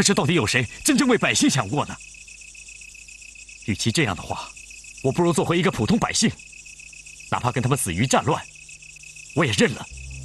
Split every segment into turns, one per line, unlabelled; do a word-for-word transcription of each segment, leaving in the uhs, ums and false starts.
可是到底有谁真正为百姓想过呢？与其这样的话，我不如做回一个普通百姓，哪怕跟他们死于战乱，我也认了。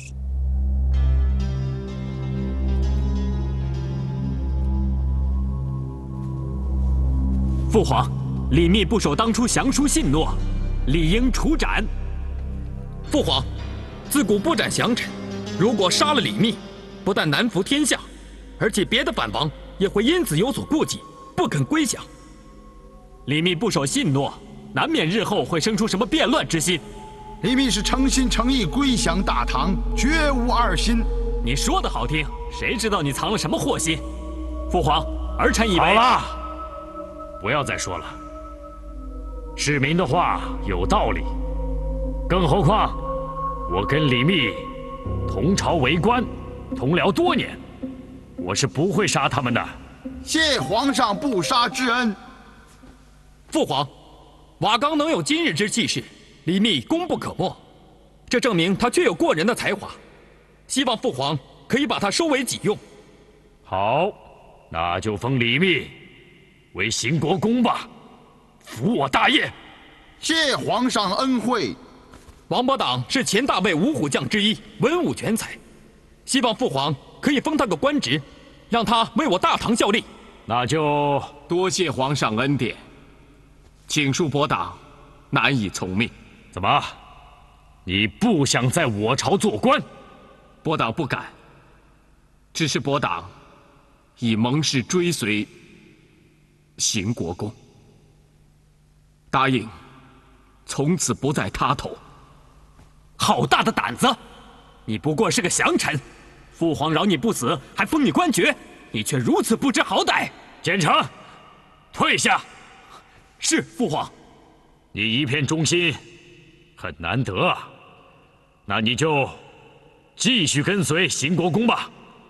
父皇，李密不守当初降书信诺，理应处斩。
父皇，自古不斩降臣，如果杀了李密，不但难服天下，而且别的藩王也会因此有所顾忌，不肯归降。
李密不守信诺，难免日后会生出什么变乱之心。
李密是诚心诚意归降大唐，绝无二心。
你说的好听，谁知道你藏了什么祸心？父皇，儿臣以为……
好了，不要再说了。市民的话有道理，更何况我跟李密同朝为官，同僚多年，我是不会杀他们的。
谢皇上不杀之恩。
父皇，瓦岗能有今日之气势，李密功不可没，这证明他确有过人的才华。希望父皇可以把他收为己用。
好，那就封李密为邢国公吧，辅我大业。
谢皇上恩惠。
王伯党是前大魏五虎将之一，文武全才，希望父皇可以封他个官职，让他为我大唐效力。
那就
多谢皇上恩典，请恕伯党难以从命。
怎么，你不想在我朝做官？
伯党不敢，只是伯党已盟誓追随邢国公，答应从此不再他头。
好大的胆子！你不过是个降臣，父皇饶你不死，还封你官爵，你却如此不知好歹。
简城，退下。
是父皇。
你一片忠心，很难得啊。那你就继续跟随邢国公吧。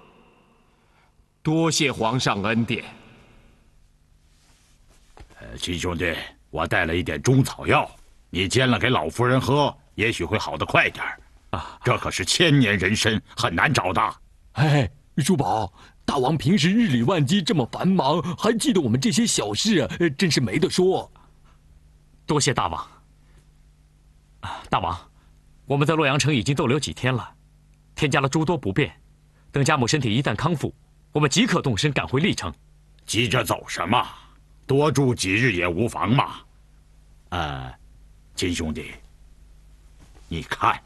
多谢皇上恩典。
呃，秦兄弟，我带了一点中草药，你煎了给老夫人喝，也许会好得快点儿。啊，这可是千年人参，很难找的。
哎，叔宝，大王平时日理万机，这么繁忙，还记得我们这些小事啊，真是没得说。
多谢大王。啊，大王，我们在洛阳城已经逗留几天了，添加了诸多不便。等家母身体一旦康复，我们即可动身赶回历城。
急着走什么？多住几日也无妨嘛。呃，秦兄弟，你看，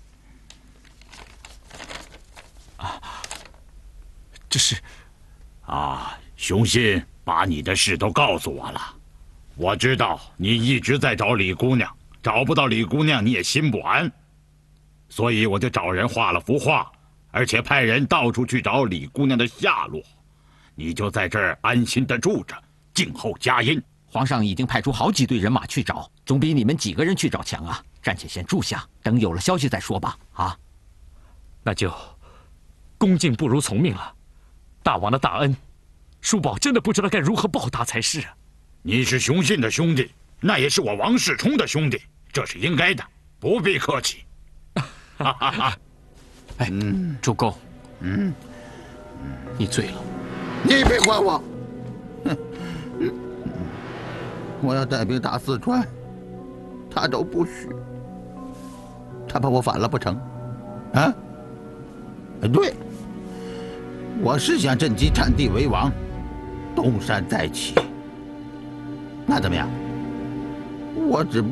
啊，这是，
啊，熊信把你的事都告诉我了。我知道你一直在找李姑娘，找不到李姑娘你也心不安，所以我就找人画了幅画，而且派人到处去找李姑娘的下落。你就在这儿安心的住着，静候佳音。
皇上已经派出好几队人马去找，总比你们几个人去找强啊！暂且先住下，等有了消息再说吧。啊，
那就恭敬不如从命了。大王的大恩，叔宝真的不知道该如何报答才是啊。
你是熊信的兄弟，那也是我王世充的兄弟，这是应该的，不必客气。哈哈哈！
哎，主公，
嗯，
你醉了。
你别管我！哼，我要带兵打四川，他都不许。他怕我反了不成？啊？对，我是想趁机占地为王，东山再起。那怎么样？我只